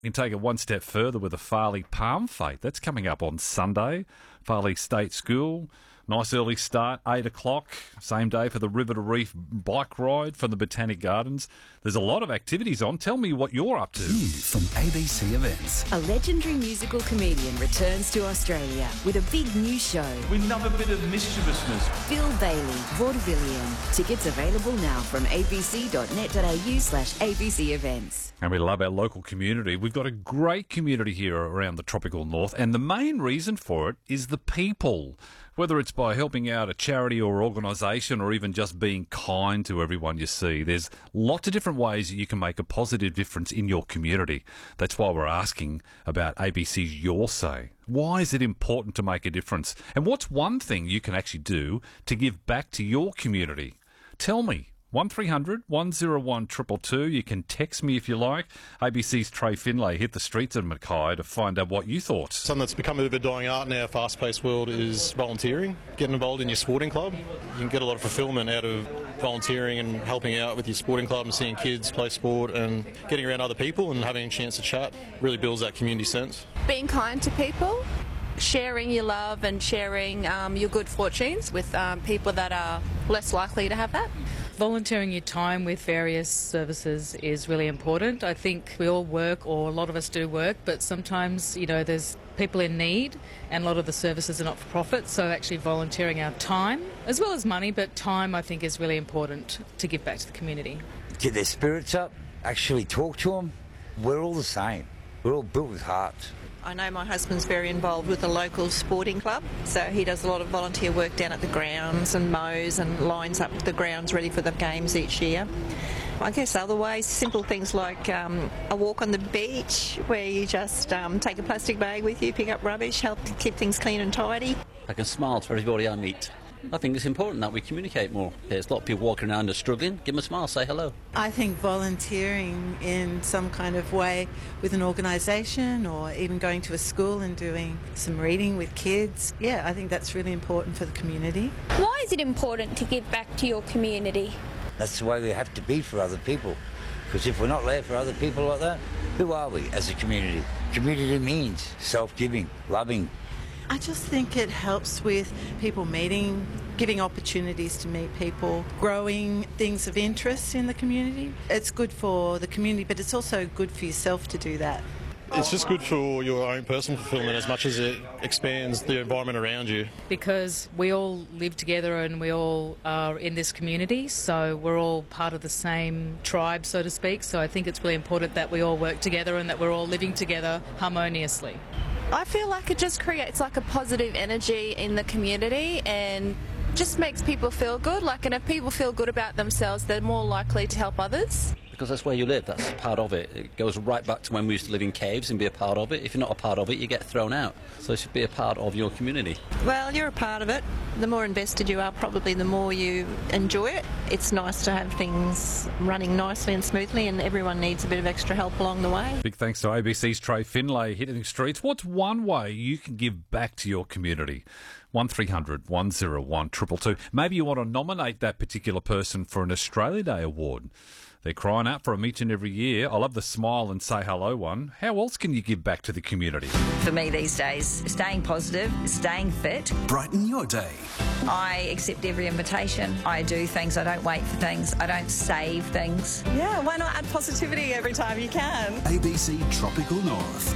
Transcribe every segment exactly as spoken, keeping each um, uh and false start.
You can take it one step further with the Farley Palm Fete. That's coming up on Sunday. Farley State School. Nice early start, eight o'clock. Same day for the River to Reef bike ride from the Botanic Gardens. There's a lot of activities on. Tell me what you're up to. News from A B C Events. A legendary musical comedian returns to Australia with a big new show. We love a bit of mischievousness. Bill Bailey, Vaudevillian. Tickets available now from abc.net.au slash ABC events. And we love our local community. We've got a great community here around the tropical north, and the main reason for it is the people. Whether it's by helping out a charity or organisation or even just being kind to everyone you see, there's lots of different ways that you can make a positive difference in your community. That's why we're asking about A B C's Your Say. Why is it important to make a difference? And what's one thing you can actually do to give back to your community? Tell me. one three hundred one oh one two two two. You can text me if you like. A B C's Trey Finlay hit the streets of Mackay to find out what you thought. Something that's become a bit of a dying art in our fast-paced world is volunteering. Getting involved in your sporting club. You can get a lot of fulfilment out of volunteering and helping out with your sporting club and seeing kids play sport and getting around other people and having a chance to chat. Really builds that community sense. Being kind to people, sharing your love and sharing um, your good fortunes with um, people that are less likely to have that. Volunteering your time with various services is really important. I think we all work, or a lot of us do work, but sometimes, you know, there's people in need and a lot of the services are not for profit, so actually volunteering our time, as well as money, but time I think is really important to give back to the community. Get their spirits up, actually talk to them. We're all the same. We're all built with hearts. I know my husband's very involved with a local sporting club, so he does a lot of volunteer work down at the grounds and mows and lines up the grounds ready for the games each year. I guess other ways, simple things like um, a walk on the beach where you just um, take a plastic bag with you, pick up rubbish, help to keep things clean and tidy. I can smile to everybody I meet. I think it's important that we communicate more. There's a lot of people walking around and struggling. Give them a smile, say hello. I think volunteering in some kind of way with an organisation or even going to a school and doing some reading with kids, yeah, I think that's really important for the community. Why is it important to give back to your community? That's the way we have to be for other people. Because if we're not there for other people like that, who are we as a community? Community means self-giving, loving. I just think it helps with people meeting, giving opportunities to meet people, growing things of interest in the community. It's good for the community, but it's also good for yourself to do that. It's just good for your own personal fulfilment as much as it expands the environment around you. Because we all live together and we all are in this community, so we're all part of the same tribe, so to speak. So I think it's really important that we all work together and that we're all living together harmoniously. I feel like it just creates like a positive energy in the community and just makes people feel good. Like, and if people feel good about themselves, they're more likely to help others. Because that's where you live, that's part of it. It goes right back to when we used to live in caves and be a part of it. If you're not a part of it, you get thrown out. So it should be a part of your community. Well, you're a part of it. The more invested you are, probably the more you enjoy it. It's nice to have things running nicely and smoothly, and everyone needs a bit of extra help along the way. Big thanks to A B C's Trey Finlay hitting the streets. What's one way you can give back to your community? one three hundred one oh one two two two. Maybe you want to nominate that particular person for an Australia Day award. They're crying out for them each and every year. I love the smile and say hello one. How else can you give back to the community? For me these days, staying positive, staying fit. Brighten your day. I accept every invitation. I do things. I don't wait for things. I don't save things. Yeah, why not add positivity every time you can? A B C Tropical North.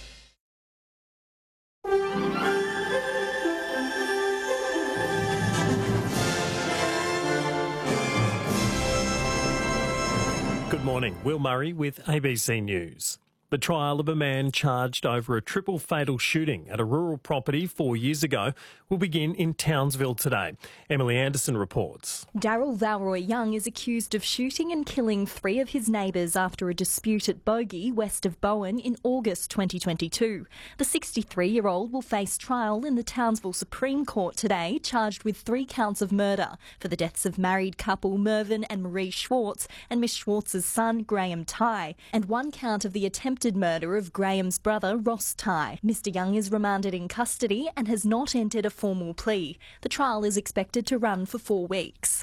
Good morning, Will Murray with A B C News. The trial of a man charged over a triple fatal shooting at a rural property four years ago will begin in Townsville today. Emily Anderson reports. Daryl Valroy Young is accused of shooting and killing three of his neighbours after a dispute at Bogey, west of Bowen, in August twenty twenty-two. The sixty-three-year-old will face trial in the Townsville Supreme Court today, charged with three counts of murder for the deaths of married couple Mervyn and Marie Schwartz and Miss Schwartz's son, Graham Tighe, and one count of the attempted murder of Graham's brother, Ross Tighe. Mister Young is remanded in custody and has not entered a formal plea. The trial is expected to run for four weeks.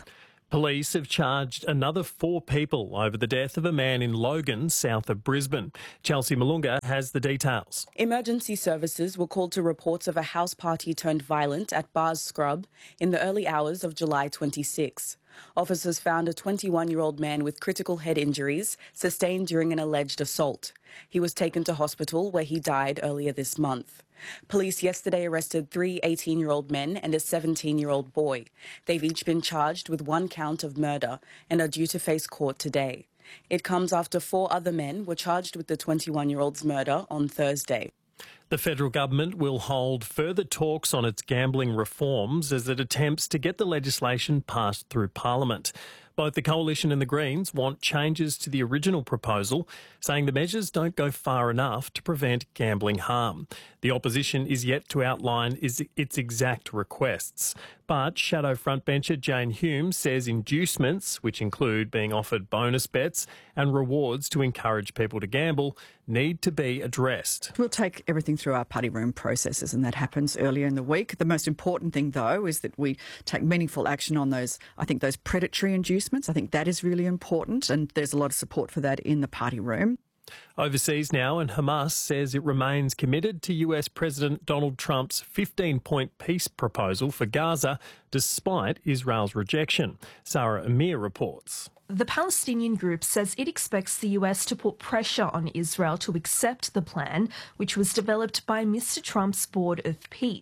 Police have charged another four people over the death of a man in Logan, south of Brisbane. Chelsea Malunga has the details. Emergency services were called to reports of a house party turned violent at Bars Scrub in the early hours of July twenty-sixth. Officers found a twenty-one-year-old man with critical head injuries sustained during an alleged assault. He was taken to hospital where he died earlier this month. Police yesterday arrested three eighteen-year-old men and a seventeen-year-old boy. They've each been charged with one count of murder and are due to face court today. It comes after four other men were charged with the twenty-one-year-old's murder on Thursday. The federal government will hold further talks on its gambling reforms as it attempts to get the legislation passed through Parliament. Both the Coalition and the Greens want changes to the original proposal, saying the measures don't go far enough to prevent gambling harm. The opposition is yet to outline its exact requests. But Shadow frontbencher Jane Hume says inducements, which include being offered bonus bets and rewards to encourage people to gamble, need to be addressed. We'll take everything through our party room processes, and that happens earlier in the week. The most important thing, though, is that we take meaningful action on those, I think, those predatory inducements. I think that is really important, and there's a lot of support for that in the party room. Overseas now, and Hamas says it remains committed to U S President Donald Trump's fifteen-point peace proposal for Gaza, despite Israel's rejection. Sarah Amir reports. The Palestinian group says it expects the U S to put pressure on Israel to accept the plan, which was developed by Mister Trump's Board of Peace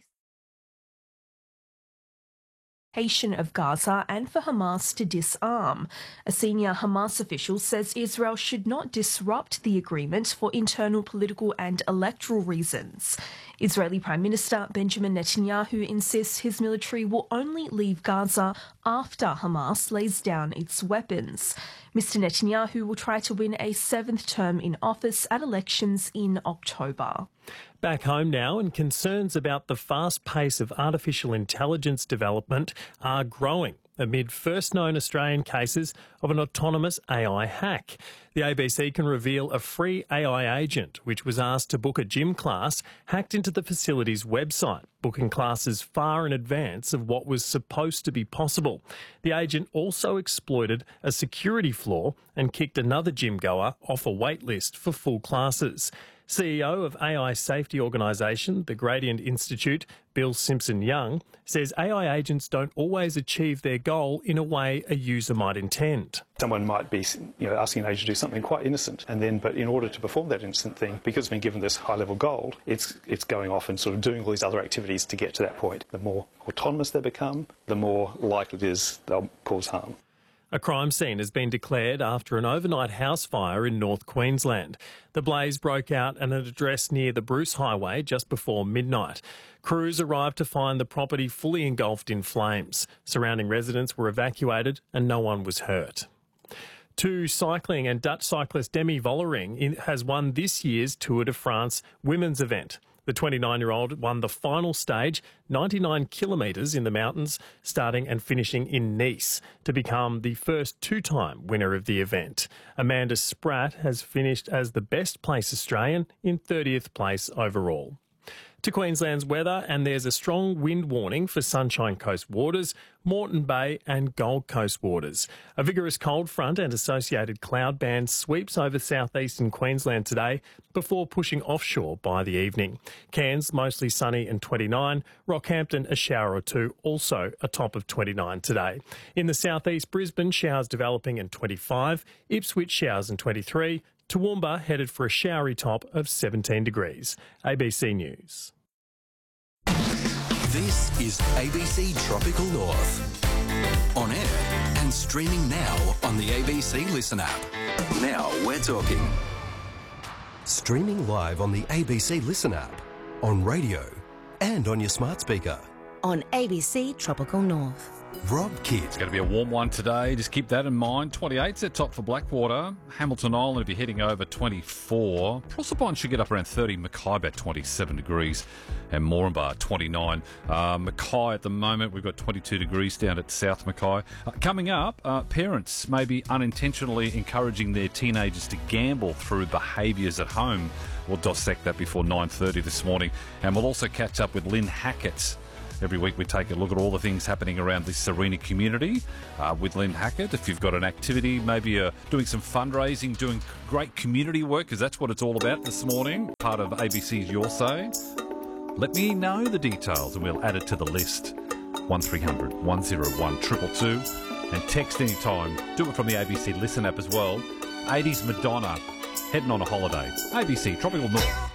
of Gaza and for Hamas to disarm. A senior Hamas official says Israel should not disrupt the agreement for internal political and electoral reasons. Israeli Prime Minister Benjamin Netanyahu insists his military will only leave Gaza after Hamas lays down its weapons. Mister Netanyahu will try to win a seventh term in office at elections in October. Back home now, and concerns about the fast pace of artificial intelligence development are growing amid first known Australian cases of an autonomous A I hack. The A B C can reveal a free A I agent, which was asked to book a gym class, hacked into the facility's website, booking classes far in advance of what was supposed to be possible. The agent also exploited a security flaw and kicked another gym goer off a wait list for full classes. C E O of A I safety organisation, the Gradient Institute, Bill Simpson-Young, says A I agents don't always achieve their goal in a way a user might intend. Someone might be, you know, asking an agent to do something quite innocent, and then, but in order to perform that innocent thing, because it's been given this high-level goal, it's it's going off and sort of doing all these other activities to get to that point. The more autonomous they become, the more likely it is they'll cause harm. A crime scene has been declared after an overnight house fire in North Queensland. The blaze broke out at an address near the Bruce Highway just before midnight. Crews arrived to find the property fully engulfed in flames. Surrounding residents were evacuated and no one was hurt. To cycling, and Dutch cyclist Demi Vollering has won this year's Tour de France women's event. The twenty-nine-year-old won the final stage, ninety-nine kilometres in the mountains, starting and finishing in Nice, to become the first two-time winner of the event. Amanda Spratt has finished as the best-placed Australian in thirtieth place overall. To Queensland's weather, and there's a strong wind warning for Sunshine Coast waters, Moreton Bay and Gold Coast waters. A vigorous cold front and associated cloud band sweeps over southeastern Queensland today before pushing offshore by the evening. Cairns mostly sunny and twenty-nine, Rockhampton a shower or two, also a top of twenty-nine today. In the southeast, Brisbane showers developing and twenty-five, Ipswich showers and twenty-three, Toowoomba headed for a showery top of seventeen degrees. A B C News. This is A B C Tropical North. On air and streaming now on the A B C Listen app. Now we're talking. Streaming live on the A B C Listen app, on radio and on your smart speaker. On A B C Tropical North. Rob Kidd. It's going to be a warm one today. Just keep that in mind. twenty-eight's at top for Blackwater. Hamilton Island, if you're heading over, twenty-four. Proserpine should get up around thirty. Mackay about twenty-seven degrees. And Moranbah, twenty-nine. Uh, Mackay at the moment, we've got twenty-two degrees down at South Mackay. Uh, coming up, uh, parents may be unintentionally encouraging their teenagers to gamble through behaviours at home. We'll dissect that before nine thirty this morning. And we'll also catch up with Lynn Hackett Every week we take a look at all the things happening around the Serena community uh, with Lynn Hackett. If you've got an activity, maybe you're doing some fundraising, doing great community work, because that's what it's all about this morning, part of A B C's Your Say, let me know the details and we'll add it to the list. one three hundred, one oh one, two two two. And text anytime. Do it from the A B C Listen app as well. eighties Madonna, heading on a holiday. A B C Tropical North.